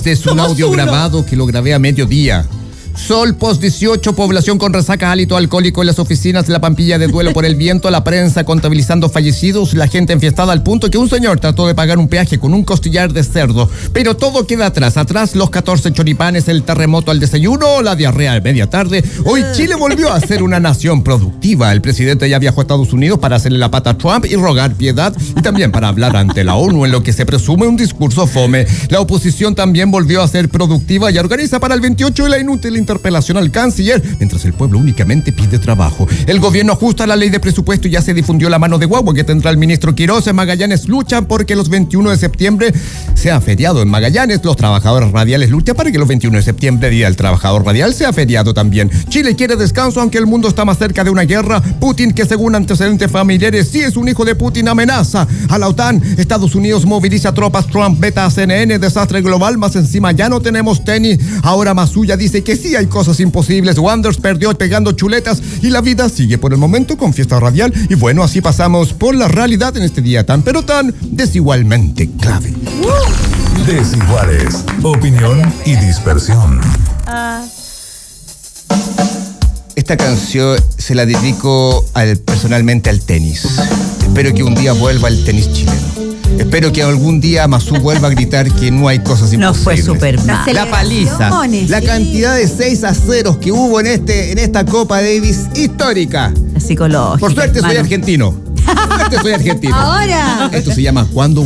Este es un audio grabado que lo grabé a mediodía. Sol post 18, población con resaca, hálito alcohólico en las oficinas, la Pampilla de duelo por el viento, la prensa contabilizando fallecidos, la gente enfiestada al punto que un señor trató de pagar un peaje con un costillar de cerdo. Pero todo queda atrás los 14 choripanes, el terremoto al desayuno, la diarrea a media tarde. Hoy Chile volvió a ser una nación productiva. El presidente ya viajó a Estados Unidos para hacerle la pata a Trump y rogar piedad, y también para hablar ante la ONU en lo que se presume un discurso fome. La oposición también volvió a ser productiva y organiza para el 28 la inútil interpelación al canciller, mientras el pueblo únicamente pide trabajo. El gobierno ajusta la ley de presupuesto y ya se difundió la mano de guagua que tendrá el ministro Quiroz. En Magallanes luchan porque los 21 de septiembre sea feriado en Magallanes. Los trabajadores radiales luchan para que los 21 de septiembre, Día del Trabajador Radial, sea feriado también. Chile quiere descanso, aunque el mundo está más cerca de una guerra. Putin, que según antecedentes familiares sí es un hijo de Putin, amenaza a la OTAN. Estados Unidos moviliza tropas. Trump veta a CNN. Desastre global. Más encima ya no tenemos tenis. Ahora Masuya dice que sí hay cosas imposibles. Wanders perdió pegando chuletas y la vida sigue por el momento con fiesta radial. Y bueno, así pasamos por la realidad en este día tan pero tan desigualmente clave. Desiguales, opinión y dispersión. Esta canción se la dedico personalmente al tenis. Espero que un día vuelva el tenis chileno. Espero que algún día Masú vuelva a gritar que no hay cosas imposibles. No fue súper mal. La paliza, la cantidad de 6-0 que hubo en esta Copa Davis histórica. Psicológico. Por suerte soy argentino. Ahora. Esto se llama Cuando